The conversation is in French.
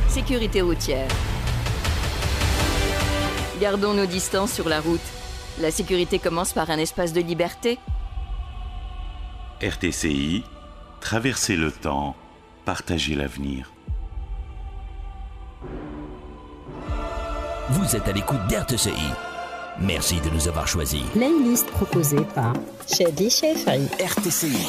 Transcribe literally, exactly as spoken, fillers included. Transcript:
Sécurité routière. Gardons nos distances sur la route. La sécurité commence par un espace de liberté. R T C I, traverser le temps, partager l'avenir. Vous êtes à l'écoute d'R T C I. Merci de nous avoir choisis. Playlist proposée par Shady Shefri. R T C I.